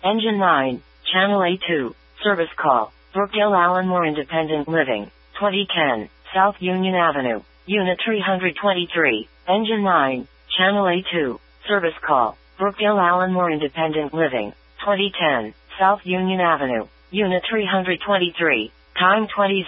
Engine 9, Channel A2, Service Call, Brookdale Allenmore Independent Living, 2010, South Union Avenue, Unit 323, Engine 9, Channel A2, Service Call, Brookdale Allenmore Independent Living, 2010, South Union Avenue, Unit 323, Time 20